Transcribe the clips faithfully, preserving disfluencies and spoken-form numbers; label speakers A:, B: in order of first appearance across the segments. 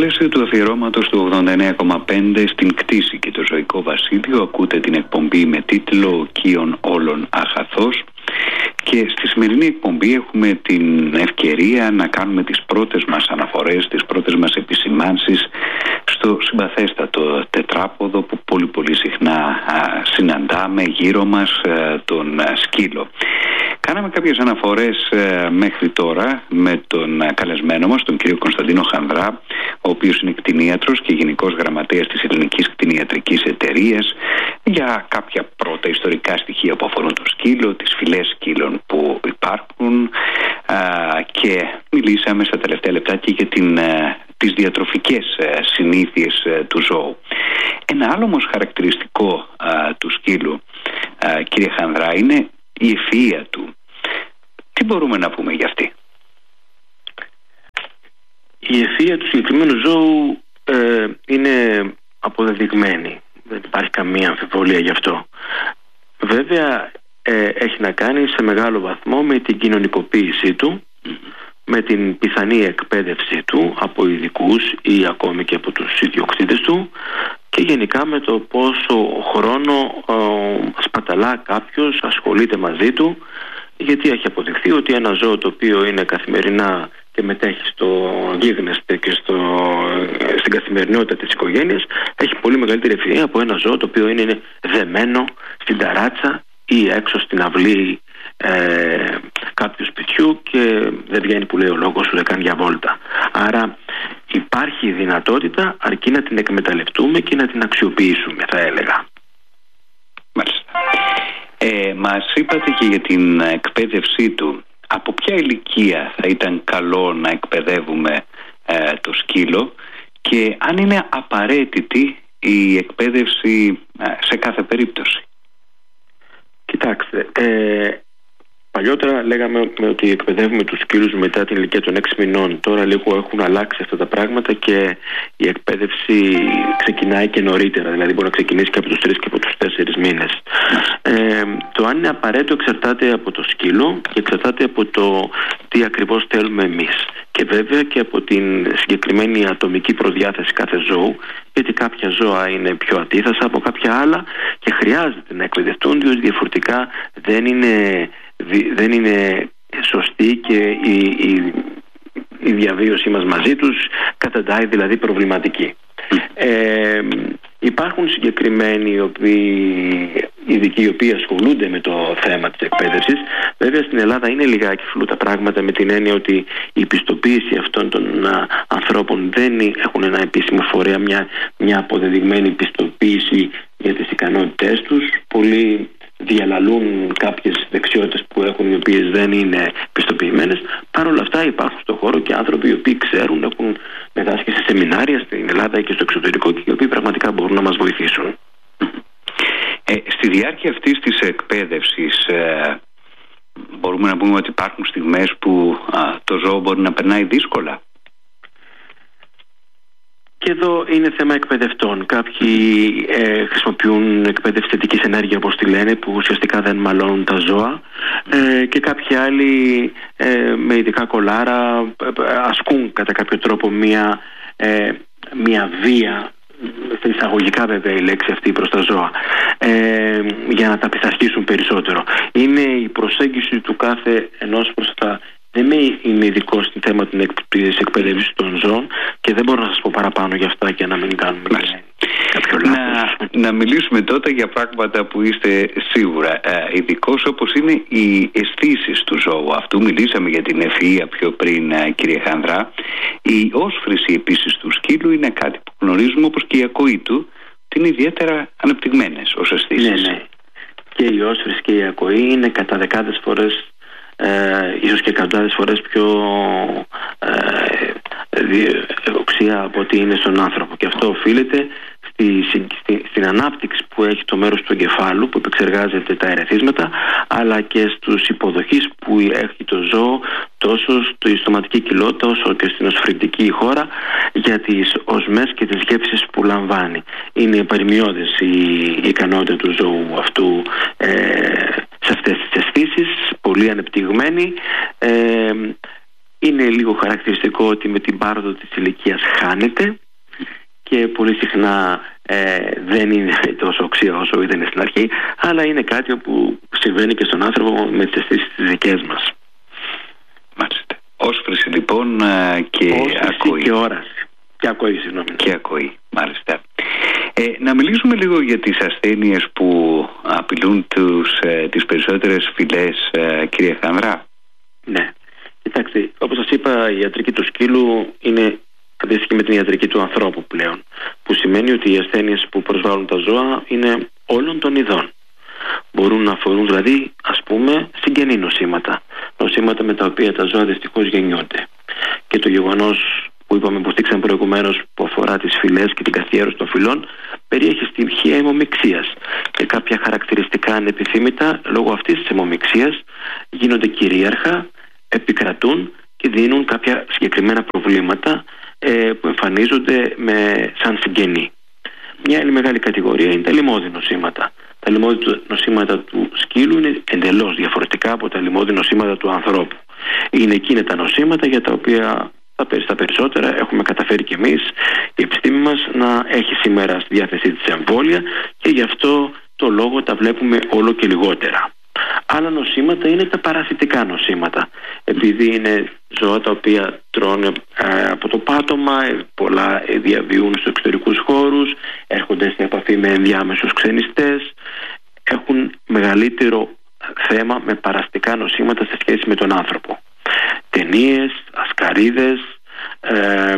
A: πλαίσιο του αφιερώματος του ογδόντα εννέα κόμμα πέντε στην κτήση και το ζωικό βασίλειο ακούτε την εκπομπή με τίτλο «Ο Κύων όλων αγαθός». Και στη σημερινή εκπομπή έχουμε την ευκαιρία να κάνουμε τις πρώτες μας αναφορές, τις πρώτες μας επισημάνσεις στο συμπαθέστατο τετράποδο που πολύ πολύ συχνά α, συναντάμε γύρω μας, α, τον α, σκύλο. Κάναμε κάποιες αναφορές α, μέχρι τώρα με τον α, καλεσμένο μας, τον κύριο Κωνσταντίνο Χανδρά, ο οποίος είναι κτηνίατρος και γενικός γραμματέας της Ελληνικής Κτηνιατρικής Εταιρείας, για κάποια πρώτα ιστορικά στοιχεία που αφορούν το σκύλο, τις φυλές σκύλων που υπάρχουν, α, και μιλήσαμε στα τελευταία λεπτά και για την, α, τις διατροφικές α, συνήθειες α, του ζώου. Ένα άλλο όμως χαρακτηριστικό α, του σκύλου, α, κύριε Χανδρά, είναι η ευφυΐα του. Τι μπορούμε να πούμε για αυτή?
B: Η ευφυΐα του συγκεκριμένου ζώου ε, είναι αποδεδειγμένη. Δεν υπάρχει καμία αμφιβολία γι' αυτό. Βέβαια ε, έχει να κάνει σε μεγάλο βαθμό με την κοινωνικοποίησή του, με την πιθανή εκπαίδευσή του από ειδικούς ή ακόμη και από τους ιδιοκτήτες του, και γενικά με το πόσο χρόνο ε, σπαταλά κάποιος, ασχολείται μαζί του, γιατί έχει αποδειχθεί ότι ένα ζώο το οποίο είναι καθημερινά και μετέχει στο γίγνεσθε και στο, στην καθημερινότητα της οικογένειας, έχει πολύ μεγαλύτερη ευφυΐα από ένα ζώο το οποίο είναι δεμένο στην ταράτσα ή έξω στην αυλή ε, κάποιου σπιτιού και δεν βγαίνει, που λέει ο λόγος, ούτε καν για βόλτα. Άρα υπάρχει δυνατότητα, αρκεί να την εκμεταλλευτούμε και να την αξιοποιήσουμε, θα έλεγα.
A: Μάλιστα. Ε, μας είπατε και για την εκπαίδευσή του. Από ποια ηλικία θα ήταν καλό να εκπαιδεύουμε ε, το σκύλο, και αν είναι απαραίτητη η εκπαίδευση ε, σε κάθε περίπτωση?
B: Κοιτάξτε, ε, παλιότερα λέγαμε ότι εκπαιδεύουμε τους σκύλους μετά την ηλικία των έξι μηνών. Τώρα λίγο έχουν αλλάξει αυτά τα πράγματα και η εκπαίδευση ξεκινάει και νωρίτερα. Δηλαδή μπορεί να ξεκινήσει και από τους τρεις και από τους τέσσερις μήνες. Ε, το αν είναι απαραίτητο εξαρτάται από το σκύλο και εξαρτάται από το τι ακριβώς θέλουμε εμείς. Και βέβαια και από την συγκεκριμένη ατομική προδιάθεση κάθε ζώου, γιατί κάποια ζώα είναι πιο αντίθασα από κάποια άλλα και χρειάζεται να εκπαιδευτούν, διότι διαφορετικά δεν είναι, δεν είναι σωστή και η, η, η διαβίωσή μας μαζί τους καταντάει δηλαδή προβληματική. Ε, υπάρχουν συγκεκριμένοι οι οποίοι, ειδικοί οι οποίοι ασχολούνται με το θέμα της εκπαίδευσης. Βέβαια στην Ελλάδα είναι λιγάκι φλού τα πράγματα, με την έννοια ότι η πιστοποίηση αυτών των α, ανθρώπων δεν έχουν ένα επίσημο φορέα, μια, μια αποδεδειγμένη πιστοποίηση για τις ικανότητές τους. Πολλοί διαλαλούν κάποιες δεξιότητες που έχουν, οι οποίες δεν είναι πιστοποιημένες. Παρ' όλα αυτά υπάρχουν στον χώρο και άνθρωποι οι οποίοι ξέρουν, έχουν μετάσχει σε σεμινάρια στην Ελλάδα και στο εξωτερικό, και οι οποίοι πραγματικά μπορούν να μας βοηθήσουν.
A: Ε, στη διάρκεια αυτής της εκπαίδευσης ε, μπορούμε να πούμε ότι υπάρχουν στιγμές που α, το ζώο μπορεί να περνάει δύσκολα?
B: Και εδώ είναι θέμα εκπαιδευτών. Κάποιοι ε, χρησιμοποιούν εκπαίδευση θετικής ενέργειας, όπως τη λένε, που ουσιαστικά δεν μαλώνουν τα ζώα, ε, και κάποιοι άλλοι ε, με ειδικά κολάρα ε, ασκούν κατά κάποιο τρόπο μία, ε, μία βία, στα εισαγωγικά βέβαια η λέξη αυτή, προς τα ζώα, ε, για να τα πειθαρχήσουν περισσότερο. Είναι η προσέγγιση του κάθε ενός προς τα... Δεν είμαι ειδικό στο θέμα της εκπαίδευσης των ζώων και δεν μπορώ να σας πω παραπάνω για αυτά και να μην κάνουμε κάποιο λάθος.
A: Να, να μιλήσουμε τότε για πράγματα που είστε σίγουρα ε, ειδικός, όπως είναι οι αισθήσεις του ζώου αυτού. Μιλήσαμε για την ευφυΐα πιο πριν, ε, κύριε Χανδρά. Η όσφρηση επίσης του σκύλου είναι κάτι που γνωρίζουμε, όπως και η ακοή του, ότι είναι ιδιαίτερα αναπτυγμένες ως αισθήσεις.
B: Ναι, ναι. Και η όσφρηση και η ακοή είναι κατά δεκάδες φορές, Ε, ίσως και εκατοντάδες φορές πιο ε, οξία από ότι είναι στον άνθρωπο, και αυτό οφείλεται στη, στη, στην ανάπτυξη που έχει το μέρος του εγκεφάλου που επεξεργάζεται τα ερεθίσματα, αλλά και στους υποδοχείς που έχει το ζώο τόσο στη στοματική κοιλότητα όσο και στην οσφρητική χώρα για τις οσμές και τις γεύσεις που λαμβάνει. Είναι παροιμιώδες η, η ικανότητα του ζώου αυτού ε, σε αυτές τις αισθήσεις, πολύ ανεπτυγμένη, ε, Είναι λίγο χαρακτηριστικό ότι με την πάροδο της ηλικίας χάνεται και πολύ συχνά ε, δεν είναι τόσο οξύ όσο ήταν στην αρχή, αλλά είναι κάτι που συμβαίνει και στον άνθρωπο με τις αισθήσεις τις δικές μας.
A: Μάλιστα. Όσφρηση λοιπόν και ακοή.
B: Και όραση. Και ακοή, συγγνώμη.
A: Και ακοή, μάλιστα. Ε, να μιλήσουμε λίγο για τις ασθένειες που απειλούν τους, ε, τις περισσότερες φυλές, ε, κύριε Χανδρά.
B: Ναι. Κοιτάξτε, όπως σας είπα, η ιατρική του σκύλου είναι αντίστοιχη με την ιατρική του ανθρώπου πλέον, που σημαίνει ότι οι ασθένειες που προσβάλλουν τα ζώα είναι όλων των ειδών. Μπορούν να αφορούν δηλαδή, ας πούμε, συγγενή νοσήματα, νοσήματα με τα οποία τα ζώα δυστυχώς γεννιούνται. Και το γεγονός που είπαμε, που στήξαμε προηγουμένως, που αφορά τις φυλές και την καθιέρωση των φυλών, περιέχει στοιχεία αιμομιξίας και κάποια χαρακτηριστικά ανεπιθύμητα λόγω αυτής της αιμομιξίας γίνονται κυρίαρχα, επικρατούν και δίνουν κάποια συγκεκριμένα προβλήματα ε, που εμφανίζονται με, σαν συγγενή. Μια άλλη μεγάλη κατηγορία είναι τα λιμώδη νοσήματα. Τα λιμώδη νοσήματα του σκύλου είναι εντελώς διαφορετικά από τα λιμώδη νοσήματα του ανθρώπου. Είναι εκείνα τα νοσήματα για τα οποία στα περισσότερα έχουμε καταφέρει κι εμείς, η επιστήμη μας, να έχει σήμερα στη διάθεσή της εμβόλια και γι' αυτό το λόγο τα βλέπουμε όλο και λιγότερα. Άλλα νοσήματα είναι τα παρασιτικά νοσήματα, επειδή είναι ζώα τα οποία τρώνε ε, από το πάτωμα, ε, πολλά ε, διαβιούν στους εξωτερικούς χώρους, έρχονται σε επαφή με ενδιάμεσους ξενιστές, έχουν μεγαλύτερο θέμα με παρασιτικά νοσήματα σε σχέση με τον άνθρωπο. Ταινίες, ασκαρίδες, ε,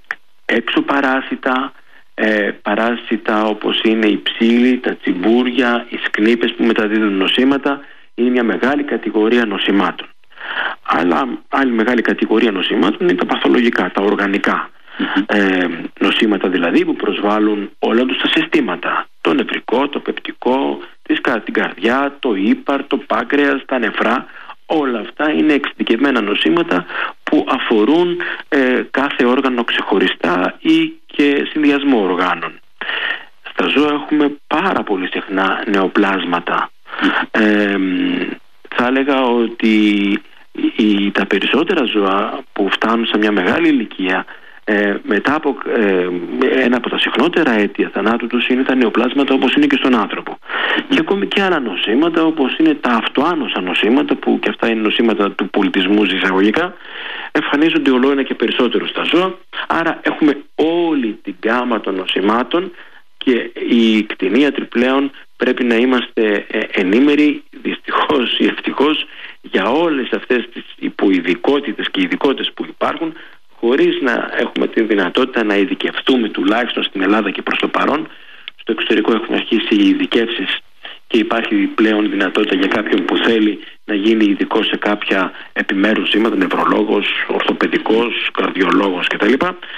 B: έξω παράσιτα, ε, παράσιτα όπως είναι η ψήλη, τα τσιμπούρια, οι σκνίπες που μεταδίδουν νοσήματα, είναι μια μεγάλη κατηγορία νοσημάτων. Αλλά άλλη μεγάλη κατηγορία νοσημάτων είναι τα παθολογικά, τα οργανικά. Mm-hmm. ε, νοσήματα δηλαδή που προσβάλλουν όλα τους τα συστήματα, το νευρικό, το πεπτικό, την καρδιά, το ύπαρ, το πάγκρεας, τα νεφρά. Όλα αυτά είναι εξειδικευμένα νοσήματα που αφορούν ε, κάθε όργανο ξεχωριστά ή και συνδυασμό οργάνων. Στα ζώα έχουμε πάρα πολύ συχνά νεοπλάσματα. Ε, θα έλεγα ότι οι, τα περισσότερα ζώα που φτάνουν σε μια μεγάλη ηλικία, ε, μετά από ε, ένα από τα συχνότερα αίτια θανάτου τους είναι τα νεοπλάσματα, όπως είναι και στον άνθρωπο. Και ακόμη και άλλα νοσήματα όπως είναι τα αυτοάνοσα νοσήματα, που και αυτά είναι νοσήματα του πολιτισμού εισαγωγικά, εμφανίζονται όλο ένα και περισσότερο στα ζώα. Άρα έχουμε όλη την γκάμα των νοσημάτων και οι κτηνίατροι πλέον πρέπει να είμαστε ενήμεροι, δυστυχώς ή ευτυχώς, για όλες αυτές τις υποειδικότητες και ειδικότητες που υπάρχουν, χωρίς να έχουμε τη δυνατότητα να ειδικευτούμε, τουλάχιστον στην Ελλάδα και προς το παρόν. Στο εξωτερικό έχουν αρχίσει οι ειδικεύσεις και υπάρχει πλέον δυνατότητα για κάποιον που θέλει να γίνει ειδικό σε κάποια επιμέρους ζήματα, νευρολόγος, ορθοπαιδικός, καρδιολόγος κτλ.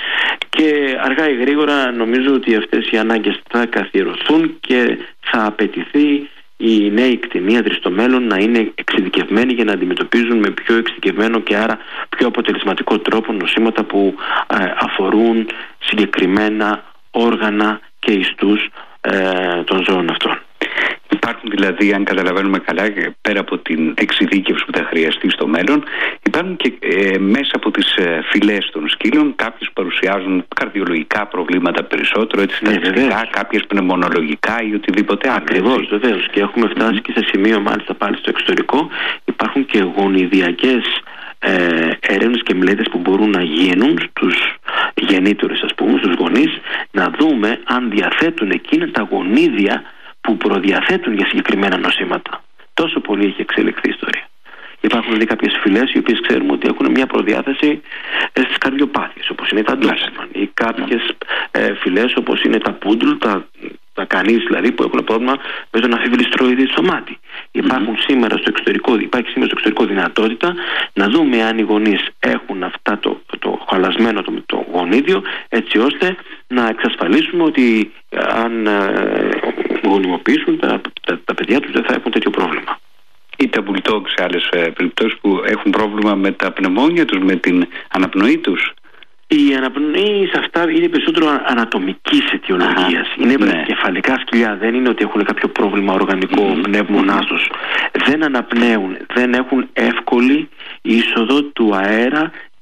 B: Και αργά ή γρήγορα νομίζω ότι αυτές οι ανάγκες θα καθιερωθούν και θα απαιτηθεί οι νέοι κτηνίατροι στο μέλλον να είναι εξειδικευμένοι για να αντιμετωπίζουν με πιο εξειδικευμένο και άρα πιο αποτελεσματικό τρόπο νοσήματα που ε, αφορούν συγκεκριμένα όργανα και ιστούς ε, των ζώων αυτών.
A: Υπάρχουν δηλαδή, αν καταλαβαίνουμε καλά, πέρα από την εξειδίκευση που θα χρειαστεί στο μέλλον, υπάρχουν και ε, μέσα από τις ε, φυλές των σκύλων κάποιες που παρουσιάζουν καρδιολογικά προβλήματα περισσότερο, έτσι, στατιστικά, κάποιες πνευμονολογικά ή οτιδήποτε άλλο.
B: Ακριβώς, βεβαίως. Και έχουμε φτάσει mm. και σε σημείο, μάλιστα πάλι στο εξωτερικό, υπάρχουν και γονιδιακές ε, έρευνες και μελέτες που μπορούν να γίνουν στους γεννήτωρες, ας πούμε, στους γονείς, να δούμε αν διαθέτουν εκείνα τα γονίδια που προδιαθέτουν για συγκεκριμένα νοσήματα. Τόσο πολύ έχει εξελιχθεί η ιστορία. Υπάρχουν δηλαδή κάποιες φυλές οι οποίες ξέρουμε ότι έχουν μια προδιάθεση ε, στις καρδιοπάθειες, όπως είναι τα ντόσμαν, ή κάποιες ε, φυλές όπως είναι τα πούντλ, τα, τα κανείς δηλαδή, που έχουν πρόβλημα με τον αφιβληστροειδή στο μάτι. Mm-hmm. Υπάρχουν σήμερα στο εξωτερικό, υπάρχει σήμερα στο εξωτερικό δυνατότητα να δούμε αν οι γονείς έχουν αυτά το, το, το χαλασμένο το, το γονίδιο, έτσι ώστε να εξασφαλίσουμε ότι αν ε, γονιμοποιήσουν τα, τα, τα παιδιά τους δεν θα έχουν τέτοιο πρόβλημα.
A: Ή τα bulldog σε άλλες ε, περιπτώσεις που έχουν πρόβλημα με τα πνευμόνια τους, με την αναπνοή τους.
B: Η αναπνοή σε αυτά είναι περισσότερο ανατομικής αιτιολογίας. Είναι ναι. κεφαλικά σκυλιά, δεν είναι ότι έχουν κάποιο πρόβλημα οργανικό mm-hmm. πνεύμονάς τους. Δεν αναπνέουν, δεν έχουν εύκολη είσοδο του αέρα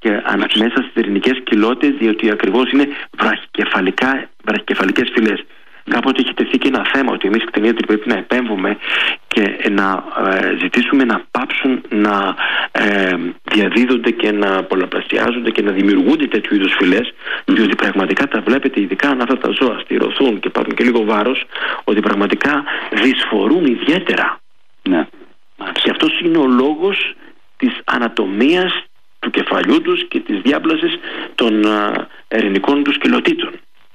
B: και μέσα στις ειρηνικές κοιλώτες, διότι ακριβώς είναι βραχικεφαλικά, βραχικεφαλικές φυλές. Κάποτε έχει τεθεί και ένα θέμα ότι εμείς κτηνίατροι πρέπει να επέμβουμε και να ε, ζητήσουμε να πάψουν να ε, διαδίδονται και να πολλαπλασιάζονται και να δημιουργούνται τέτοιου είδους φυλές, διότι πραγματικά τα βλέπετε, ειδικά αν αυτά τα ζώα στηρωθούν και πάρουν και λίγο βάρος, ότι πραγματικά δυσφορούν ιδιαίτερα. Ναι. Και αυτός είναι ο λόγος της ανατομίας του κεφαλιού τους και της διάπλασης των ειρηνικών τους κοιλωτήτων.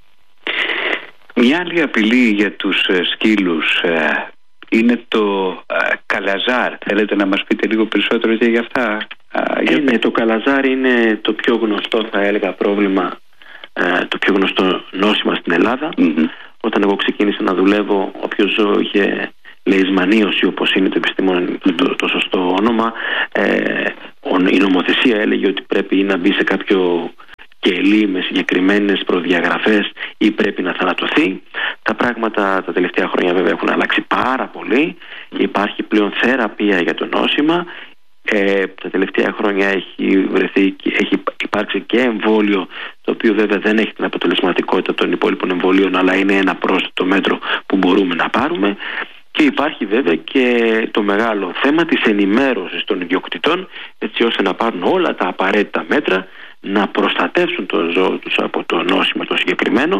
A: Μια άλλη απειλή για τους ε, σκύλους ε, είναι το ε, καλαζάρ. Θέλετε να μας πείτε λίγο περισσότερο και για αυτά?
B: Ε, για... Ναι, το καλαζάρ είναι το πιο γνωστό, θα έλεγα, πρόβλημα, ε, το πιο γνωστό νόσημα στην Ελλάδα. Mm-hmm. Όταν εγώ ξεκίνησα να δουλεύω, όποιο ζώο είχε λεϊσμανίωση, όπως είναι το επιστήμον, το, το σωστό όνομα, ε, η νομοθεσία έλεγε ότι πρέπει να μπει σε κάποιο κελί με συγκεκριμένες προδιαγραφές ή πρέπει να θανατωθεί. Τα πράγματα τα τελευταία χρόνια βέβαια έχουν αλλάξει πάρα πολύ. Υπάρχει πλέον θεραπεία για το νόσημα. Ε, τα τελευταία χρόνια έχει, βρεθεί, έχει υπάρξει και εμβόλιο, το οποίο βέβαια δεν έχει την αποτελεσματικότητα των υπόλοιπων εμβολίων, αλλά είναι ένα πρόσθετο μέτρο που μπορούμε να πάρουμε. Και υπάρχει βέβαια και το μεγάλο θέμα της ενημέρωσης των ιδιοκτητών, έτσι ώστε να πάρουν όλα τα απαραίτητα μέτρα να προστατεύσουν το ζώο τους από το νόσημα το συγκεκριμένο,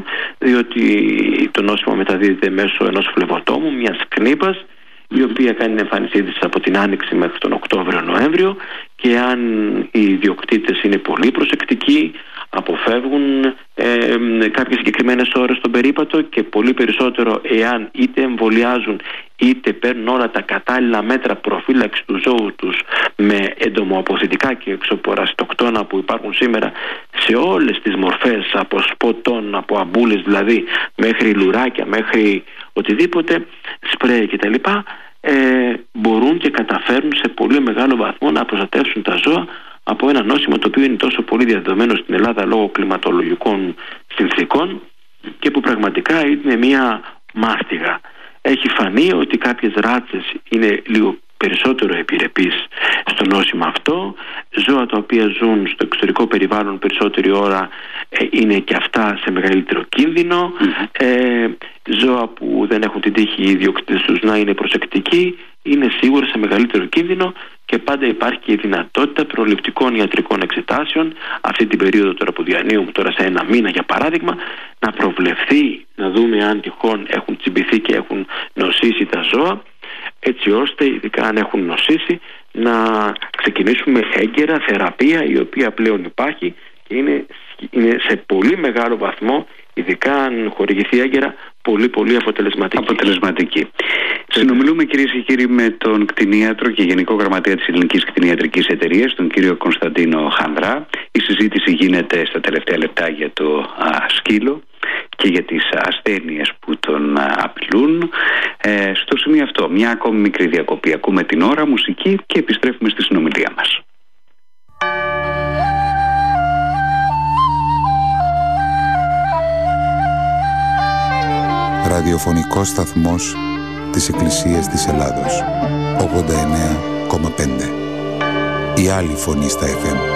B: διότι το νόσημα μεταδίδεται μέσω ενός φλεβοτόμου, μιας κνήπας, η οποία κάνει την εμφάνισή της από την Άνοιξη μέχρι τον Οκτώβριο-Νοέμβριο, και αν οι ιδιοκτήτες είναι πολύ προσεκτικοί, αποφεύγουν ε, κάποιες συγκεκριμένες ώρες στον περίπατο, και πολύ περισσότερο εάν είτε εμβολιάζουν είτε παίρνουν όλα τα κατάλληλα μέτρα προφύλαξη του ζώου τους με εντομοαποθητικά και εξωποραστοκτόνα που υπάρχουν σήμερα σε όλες τις μορφές, από σποτών, από αμπούλες δηλαδή, μέχρι λουράκια, μέχρι οτιδήποτε, σπρέι κτλ, ε, μπορούν και καταφέρουν σε πολύ μεγάλο βαθμό να προστατεύσουν τα ζώα από ένα νόσημα το οποίο είναι τόσο πολύ διαδεδομένο στην Ελλάδα λόγω κλιματολογικών συνθήκων και που πραγματικά είναι μια μάστιγα. Έχει φανεί ότι κάποιες ράτσες είναι λίγο περισσότερο επιρρεπείς στο νόσημα αυτό. Ζώα τα οποία ζουν στο εξωτερικό περιβάλλον περισσότερη ώρα ε, είναι και αυτά σε μεγαλύτερο κίνδυνο. Mm-hmm. Ε, ζώα που δεν έχουν την τύχη οι ιδιοκτήτες τους να είναι προσεκτικοί είναι σίγουρα σε μεγαλύτερο κίνδυνο, και πάντα υπάρχει και η δυνατότητα προληπτικών ιατρικών εξετάσεων αυτή την περίοδο τώρα που διανύουμε, τώρα σε ένα μήνα για παράδειγμα, να προβλεφθεί, να δούμε αν τυχόν έχουν τσιμπηθεί και έχουν νοσήσει τα ζώα, έτσι ώστε ειδικά αν έχουν νοσήσει να ξεκινήσουμε έγκαιρα θεραπεία, η οποία πλέον υπάρχει και είναι, είναι σε πολύ μεγάλο βαθμό, ειδικά αν χορηγηθεί έγκαιρα, πολύ πολύ αποτελεσματική. αποτελεσματική. Συνομιλούμε, κυρίες και κύριοι, με τον κτηνίατρο και Γενικό Γραμματέα της Ελληνικής Κτηνιατρικής Εταιρείας, τον κύριο Κωνσταντίνο Χανδρά. Η συζήτηση γίνεται στα τελευταία λεπτά για το α, σκύλο και για τις ασθένειες που τον α, απειλούν. Ε, στο σημείο αυτό, μια ακόμη μικρή διακοπή. Ακούμε την ώρα, μουσική και επιστρέφουμε στη συνομιλία μας.
C: Ραδιοφωνικός σταθμός της Εκκλησίας της Ελλάδος, ογδόντα εννέα κόμμα πέντε. Η άλλη φωνή στα εφ εμ.